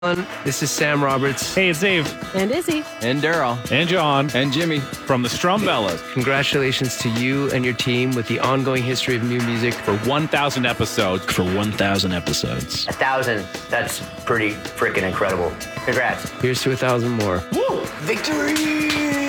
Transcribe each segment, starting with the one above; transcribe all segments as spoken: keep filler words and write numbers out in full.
This is Sam Roberts. Hey, it's Dave. And Izzy. And Daryl. And John. And Jimmy. From the Strumbellas. Congratulations to you and your team with the ongoing history of new music. For one thousand episodes. For one thousand episodes. A thousand. That's pretty freaking incredible. Congrats. Here's to a thousand more. Woo! Victory!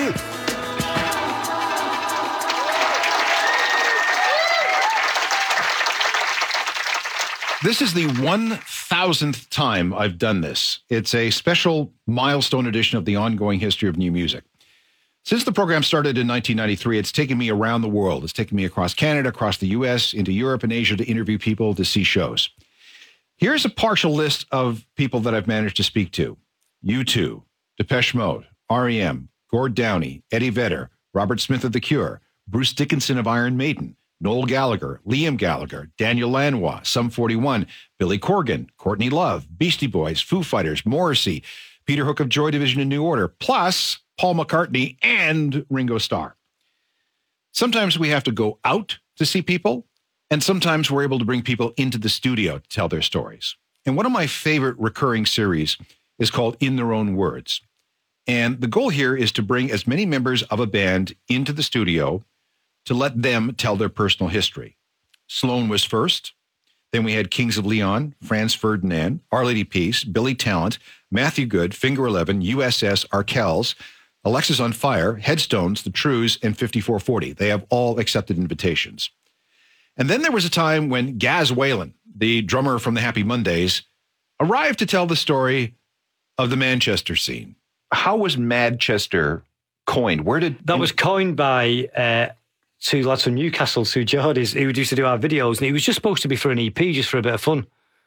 This is the one thousandth time I've done this. It's a special milestone edition of the ongoing history of new music. Since the program started in nineteen ninety-three, it's taken me around the world. It's taken me across Canada, across the U S, into Europe and Asia to interview people, to see shows. Here's a partial list of people that I've managed to speak to. U two, Depeche Mode, R E M, Gord Downie, Eddie Vedder, Robert Smith of The Cure, Bruce Dickinson of Iron Maiden, Noel Gallagher, Liam Gallagher, Daniel Lanois, Sum forty-one, Billy Corgan, Courtney Love, Beastie Boys, Foo Fighters, Morrissey, Peter Hook of Joy Division and New Order, plus Paul McCartney and Ringo Starr. Sometimes we have to go out to see people, and sometimes we're able to bring people into the studio to tell their stories. And one of my favorite recurring series is called In Their Own Words. And the goal here is to bring as many members of a band into the studio to let them tell their personal history. Sloan was first. Then we had Kings of Leon, Franz Ferdinand, Our Lady Peace, Billy Talent, Matthew Good, Finger eleven, U S S, Arkells, Alexis on Fire, Headstones, The Trues, and fifty-four forty. They have all accepted invitations. And then there was a time when Gaz Whalen, the drummer from the Happy Mondays, arrived to tell the story of the Manchester scene. How was Manchester coined? Where did... That was coined by... Uh, two lads from Newcastle, two Geordies, who used to do our videos, and it was just supposed to be for an E P, just for a bit of fun.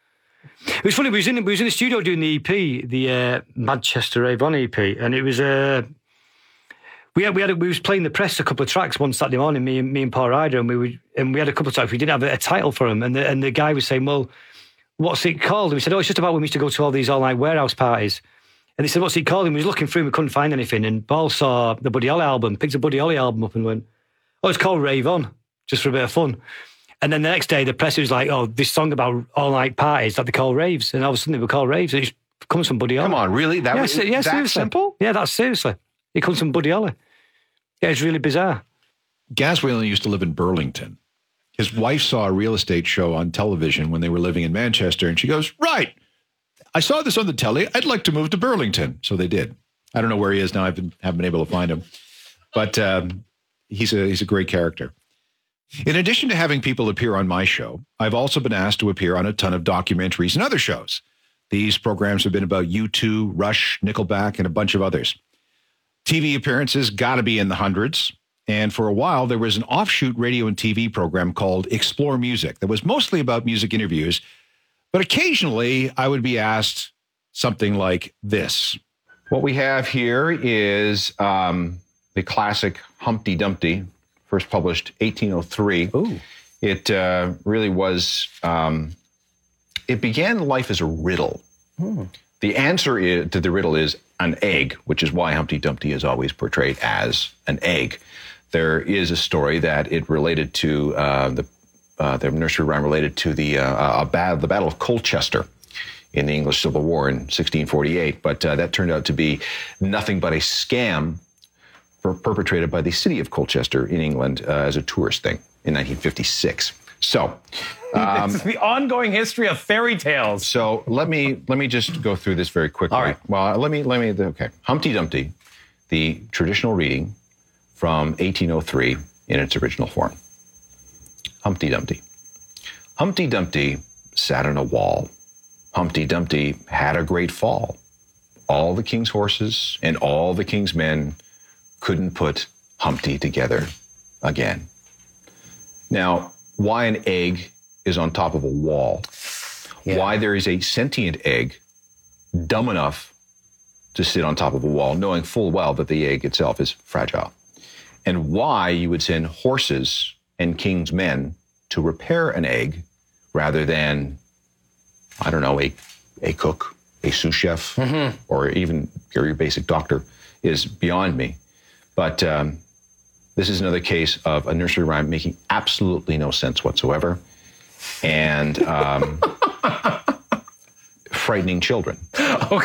It was funny, we was in, we was in the studio doing the E P, the uh, Manchester Rave On E P, and it was, uh, we had, we had, a, we was playing the press a couple of tracks one Saturday morning, me and me and Paul Ryder, and we would, and we had a couple of tracks, we didn't have a, a title for them, and the, and the guy was saying, well, what's it called? And we said, oh, it's just about when we used to go to all these all-night warehouse parties. And they said, what's it called? And we was looking through and we couldn't find anything, and Paul saw the Buddy Holly album, picked the Buddy Holly album up and went, oh, it's called Rave On, just for a bit of fun. And then the next day, the press was like, oh, this song about all-night parties that they call raves. And all of a sudden, they were called raves. And it comes from Buddy Holly. Come on, really? That yeah, was yeah, that seriously. simple? Yeah, that's seriously. It comes from Buddy Holly. Yeah, it's really bizarre. Gaz Whalen used to live in Burlington. His wife saw a real estate show on television when they were living in Manchester, and she goes, right, I saw this on the telly. I'd like to move to Burlington. So they did. I don't know where he is now. I haven't been able to find him. But um, he's a he's a great character. In addition to having people appear on my show, I've also been asked to appear on a ton of documentaries and other shows. These programs have been about U two, Rush, Nickelback, and a bunch of others. T V appearances got to be in the hundreds. And for a while, there was an offshoot radio and T V program called Explore Music that was mostly about music interviews. But occasionally, I would be asked something like this. What we have here is um, the classic Humpty Dumpty, first published eighteen oh three. Ooh. It uh, really was, um, it began life as a riddle. Hmm. The answer is, to the riddle is an egg, which is why Humpty Dumpty is always portrayed as an egg. There is a story that it related to, uh, the uh, the nursery rhyme related to the, uh, a bat- the Battle of Colchester in the English Civil War in sixteen forty-eight, but uh, that turned out to be nothing but a scam perpetrated by the city of Colchester in England uh, as a tourist thing in nineteen fifty-six. So, um, it's the ongoing history of fairy tales. So let me let me just go through this very quickly. All right. Well, let me let me. Okay, Humpty Dumpty, the traditional reading from eighteen oh three in its original form. Humpty Dumpty. Humpty Dumpty sat on a wall. Humpty Dumpty had a great fall. All the king's horses and all the king's men couldn't put Humpty together again. Now, why an egg is on top of a wall, yeah. Why there is a sentient egg dumb enough to sit on top of a wall, knowing full well that the egg itself is fragile, and why you would send horses and king's men to repair an egg rather than, I don't know, a, a cook, a sous chef, mm-hmm. or even your, your basic doctor is beyond me. But um, this is another case of a nursery rhyme making absolutely no sense whatsoever and um, frightening children.